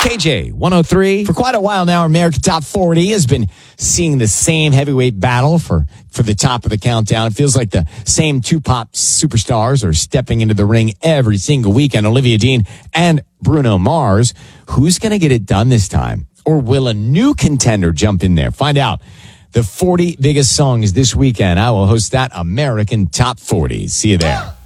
KJ 103. For quite a while now, American Top 40 has been seeing the same heavyweight battle for the top of the countdown. It feels like the same two pop superstars are stepping into the ring every single weekend. Olivia Dean and Bruno Mars. Who's going to get it done this time? Or will a new contender jump in there? Find out. The 40 biggest songs this weekend. I will host that American Top 40. See you there.